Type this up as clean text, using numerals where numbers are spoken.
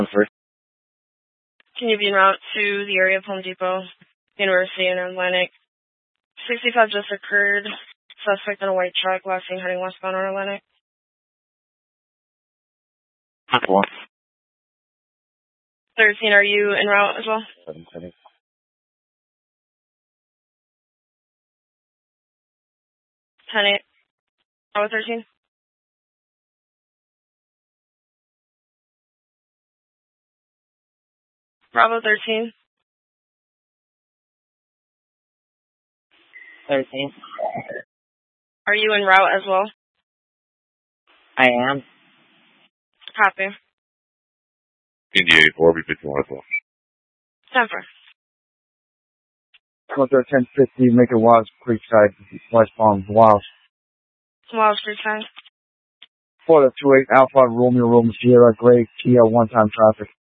First. Can you be en route to the area of Home Depot, University, and Atlantic? 65 just occurred. Suspect in a white truck, last seen heading westbound on Atlantic. 4. 13, are you en route as well? 7. Ten 8. Bravo 13. Bravo 13. 13. Are you en route as well? I am. Copy. India 84, be 51 as well. 10-4. Contact 1050, make it Wild Creekside, westbound Wild. Wild Creekside. 428 Alpha Romeo Sierra Gray Kia one-time traffic.